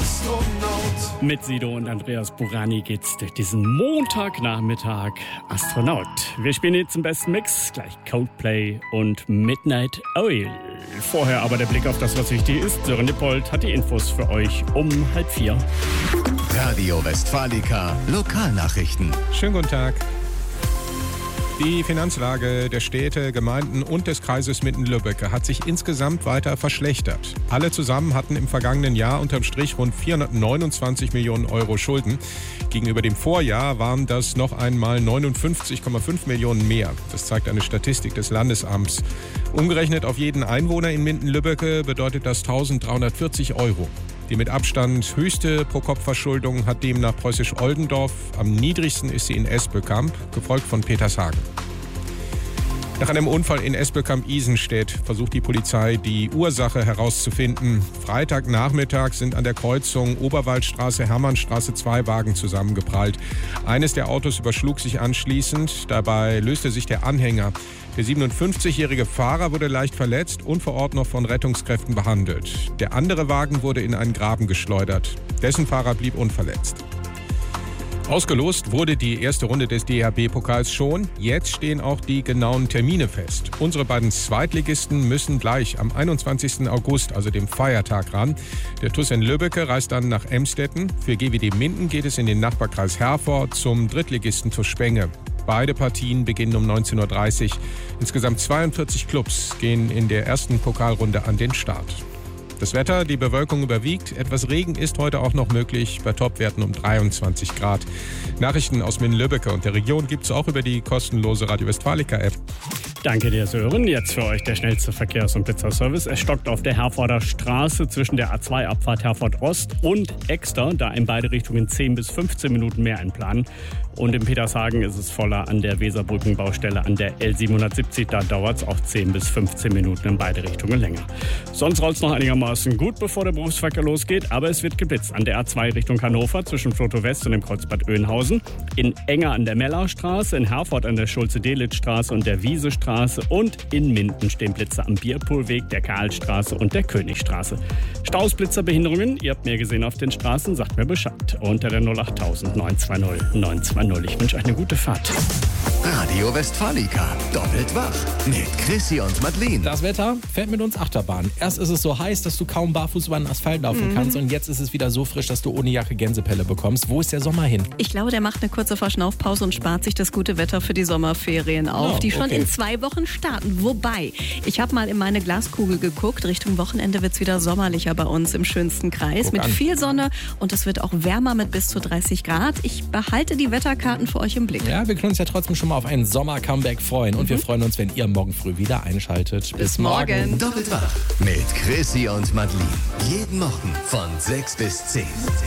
Astronaut. Mit Sido und Andreas Burani geht's durch diesen Montagnachmittag Astronaut. Wir spielen jetzt im besten Mix, gleich Coldplay und Midnight Oil. Vorher aber der Blick auf das, was wichtig ist. Sören Dippold hat die Infos für euch um 3:30. Radio Westfalica Lokalnachrichten. Schönen guten Tag. Die Finanzlage der Städte, Gemeinden und des Kreises Minden-Lübbecke hat sich insgesamt weiter verschlechtert. Alle zusammen hatten im vergangenen Jahr unterm Strich rund 429 Millionen Euro Schulden. Gegenüber dem Vorjahr waren das noch einmal 59,5 Millionen mehr. Das zeigt eine Statistik des Landesamts. Umgerechnet auf jeden Einwohner in Minden-Lübbecke bedeutet das 1.340 Euro. Die mit Abstand höchste Pro-Kopf-Verschuldung hat demnach Preußisch-Oldendorf. Am niedrigsten ist sie in Espelkamp, gefolgt von Petershagen. Nach einem Unfall in Espelkamp-Isenstedt versucht die Polizei, die Ursache herauszufinden. Freitagnachmittag sind an der Kreuzung Oberwaldstraße-Hermannstraße 2 Wagen zusammengeprallt. Eines der Autos überschlug sich anschließend. Dabei löste sich der Anhänger. Der 57-jährige Fahrer wurde leicht verletzt und vor Ort noch von Rettungskräften behandelt. Der andere Wagen wurde in einen Graben geschleudert. Dessen Fahrer blieb unverletzt. Ausgelost wurde die erste Runde des DHB-Pokals schon. Jetzt stehen auch die genauen Termine fest. Unsere beiden Zweitligisten müssen gleich am 21. August, also dem Feiertag, ran. Der TuS in Lübbecke reist dann nach Emstetten. Für GWD Minden geht es in den Nachbarkreis Herford zum Drittligisten TuS Spenge. Beide Partien beginnen um 19.30 Uhr. Insgesamt 42 Clubs gehen in der ersten Pokalrunde an den Start. Das Wetter, die Bewölkung überwiegt. Etwas Regen ist heute auch noch möglich, bei Topwerten um 23 Grad. Nachrichten aus Minden-Lübbecke und der Region gibt es auch über die kostenlose Radio Westfalica-App. Danke dir, Sören. Jetzt für euch der schnellste Verkehrs- und Pizzaservice. Es stockt auf der Herforder Straße zwischen der A2-Abfahrt Herford Ost und Exter, da in beide Richtungen 10 bis 15 Minuten mehr einplanen. Und in Petershagen ist es voller an der Weserbrückenbaustelle an der L770. Da dauert es auch 10 bis 15 Minuten in beide Richtungen länger. Sonst rollt es noch einigermaßen gut, bevor der Berufsverkehr losgeht. Aber es wird geblitzt an der A2 Richtung Hannover zwischen Flotow West und dem Kreuzbad Oeynhausen. In Enger an der Mellerstraße, in Herford an der Schulze-Delitzsch-Straße und der Wiesestraße. Und in Minden stehen Blitze am Bierpoolweg, der Karlstraße und der Königstraße. Staus, Blitzer, Behinderungen. Ihr habt mehr gesehen auf den Straßen. Sagt mir Bescheid. Unter der 08000 920 920. Ich wünsche euch eine gute Fahrt. Radio Westfalica doppelt wach mit Chrissy und Madeleine. Das Wetter fährt mit uns Achterbahn. Erst ist es so heiß, dass du kaum barfuß über den Asphalt laufen kannst. Und jetzt ist es wieder so frisch, dass du ohne Jacke Gänsepelle bekommst. Wo ist der Sommer hin? Ich glaube, der macht eine kurze Verschnaufpause und spart sich das gute Wetter für die Sommerferien auf, die schon in 2 Wochen starten. Wobei, ich habe mal in meine Glaskugel geguckt. Richtung Wochenende wird es wieder sommerlicher bei uns im schönsten Kreis. Mit viel Sonne und es wird auch wärmer mit bis zu 30 Grad. Ich behalte die Wetterkarten für euch im Blick. Ja, wir können uns ja trotzdem schon mal auf ein Sommer-Comeback freuen. Und wir freuen uns, wenn ihr morgen früh wieder einschaltet. Bis morgen. Doppelt wach mit Chrissy und Madeleine. Jeden Morgen von 6 bis 10.